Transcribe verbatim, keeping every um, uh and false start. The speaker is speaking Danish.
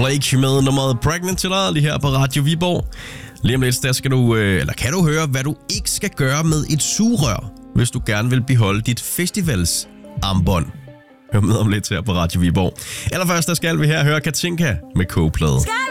Flake med nummeret Pregnant til dig lige her på Radio Viborg. Lige om lidt, der skal du, eller kan du høre, hvad du ikke skal gøre med et sugerør, hvis du gerne vil beholde dit festivals armbånd. Hør med om lidt her på Radio Viborg. Allerførst, der skal vi her høre Katinka med K-plade.